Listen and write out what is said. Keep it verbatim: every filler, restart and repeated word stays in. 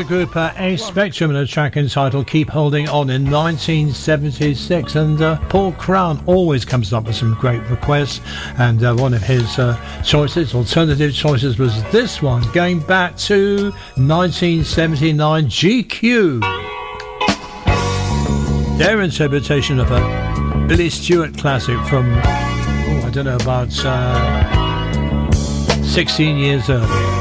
the group uh, A Spectrum and a track entitled Keep Holding On in nineteen seventy-six, and uh, Paul Crown always comes up with some great requests, and uh, one of his uh, choices, alternative choices, was this one, going back to nineteen seventy-nine, G Q. Their interpretation of a Billy Stewart classic from, oh, I don't know, about uh, sixteen years earlier.